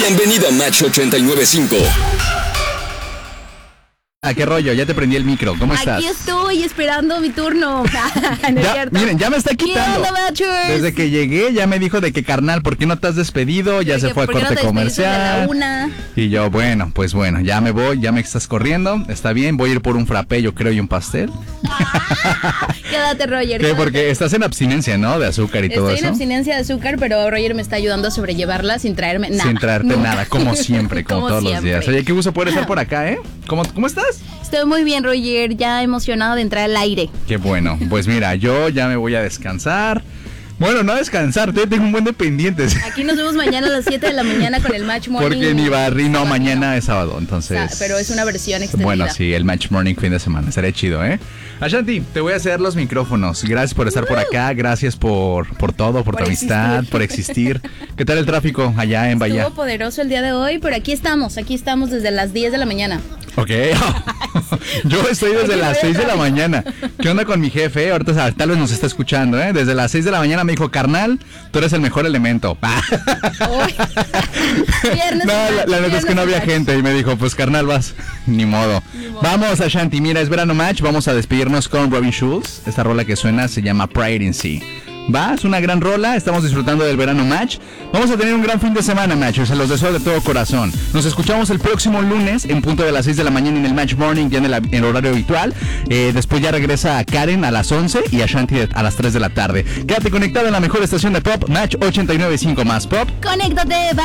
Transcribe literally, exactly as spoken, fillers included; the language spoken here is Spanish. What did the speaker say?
Bienvenido a Match ochenta y nueve punto cinco. ¿A qué rollo? Ya te prendí el micro. ¿Cómo estás? Aquí estoy esperando mi turno. No es ya, cierto. miren, ya me está quitando. ¿Qué onda, Matchers? Desde que llegué ya me dijo de que carnal, ¿por qué no te has despedido? Ya se fue a corte no comercial. De la una? Y yo, bueno, pues bueno, ya me voy, ya me estás corriendo. Está bien, voy a ir por un frappé, yo creo, y un pastel. Quédate, Roger. ¿Qué? Quédate. Porque estás en abstinencia, ¿no? De azúcar y Estoy todo en eso. abstinencia de azúcar, pero Roger me está ayudando a sobrellevarla sin traerme nada. Sin traerte Nunca. nada, como siempre, como, Como todos siempre. los días. Oye, qué gusto poder estar por acá, ¿eh? ¿Cómo, cómo estás? Estoy muy bien, Roger, ya emocionado de entrar al aire. Qué bueno, pues mira, yo ya me voy a descansar. Bueno, no a descansar, te- tengo un buen de pendientes. Aquí nos vemos mañana a las siete de la mañana con el Match Morning. Porque ni barrí, no, Sábado. mañana es sábado, entonces... O sea, pero es una versión extendida. Bueno, sí, el Match Morning fin de semana, estaría chido, ¿eh? Ashanti, te voy a ceder los micrófonos. Gracias por estar por acá, gracias por, por todo, por, Por tu amistad, existir. por existir. ¿Qué tal el tráfico allá en Bahía? Estuvo poderoso el día de hoy, pero aquí estamos, aquí estamos desde las diez de la mañana. Ok, yo estoy desde Aquí las voy seis de la atrás. mañana. ¿Qué onda con mi jefe? Ahorita sa- tal vez nos está escuchando, ¿eh? Desde las seis de la mañana me dijo, carnal, tú eres el mejor elemento. Uy. Viernes No, de la, match, la neta es que no había viernes de gente y me dijo, pues carnal, vas. Ni modo. Vamos a Shanti, mira, es verano match, vamos a despedirnos con Robin Schulz. Esta rola que suena se llama Pride in Sea. Va, es una gran rola, estamos disfrutando del verano match. Vamos a tener un gran fin de semana, match, se los deseo de todo corazón. Nos escuchamos el próximo lunes en punto de las seis de la mañana en el Match Morning, ya en el, en el horario habitual. Eh, después ya regresa a Karen a las once y a Shanti a las tres de la tarde. Quédate conectado en la mejor estación de pop, Match ochenta y nueve punto cinco más pop. Conéctate, bye.